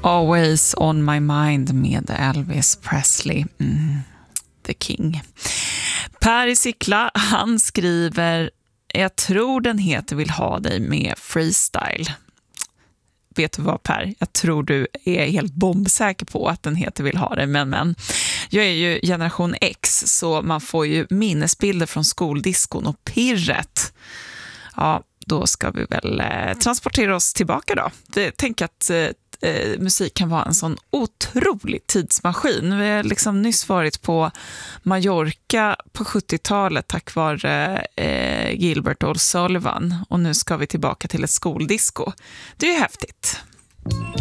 Always on my mind med Elvis Presley, the king. Per i Sickla, han skriver: jag tror den heter Vill ha dig med freestyle. Vet du vad, Per? Jag tror du är helt bombsäker på att den heter Vill ha dig, men jag är ju generation X, så man får ju minnesbilder från skoldiskon och pirret. Ja, då ska vi väl transportera oss tillbaka då. Tänk att musik kan vara en sån otrolig tidsmaskin. Vi har liksom nyss varit på Mallorca på 70-talet tack vare Gilbert O'Sullivan, och nu ska vi tillbaka till ett skoldisco. Det är ju häftigt.